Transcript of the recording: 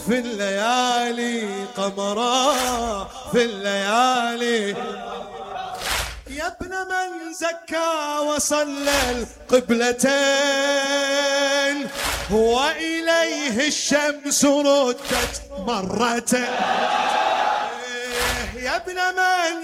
في الليالي قمرا في الليالي. يا ابن من زكى وصلى القبلتين وإليه الشمس ردت مرتين. يا ابن من